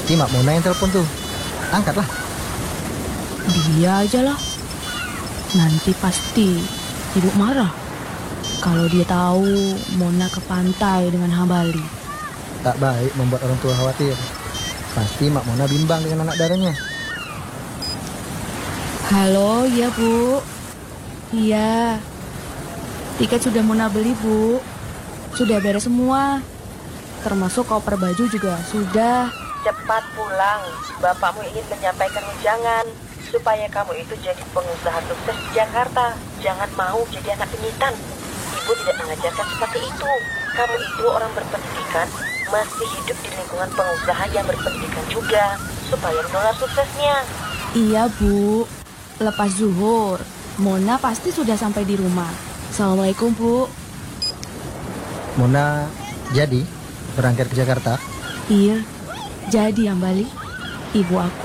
Pasti Mak Mona yang telepon tuh. Angkatlah. Dia aja lah. Nanti pasti ibu marah kalau dia tahu Mona ke pantai dengan Hambali. Tak baik membuat orang tua khawatir. Pasti Mak Mona bimbang dengan anak darahnya. Halo, iya Bu. Iya. Tiket sudah Mona beli, Bu. Sudah beres semua. Termasuk koper baju juga sudah. Cepat pulang. Bapakmu ingin menyampaikan ujangan supaya kamu itu jadi pengusaha sukses di Jakarta. Jangan mau jadi anak penyitan. Ibu tidak mengajarkan seperti itu. Kamu itu orang berpendidikan, masih hidup di lingkungan pengusaha yang berpendidikan juga, supaya menular suksesnya. Iya, Bu. Lepas zuhur, Mona pasti sudah sampai di rumah. Assalamualaikum, Bu. Mona jadi berangkat ke Jakarta. Iya, jadi Hambali. Ibu aku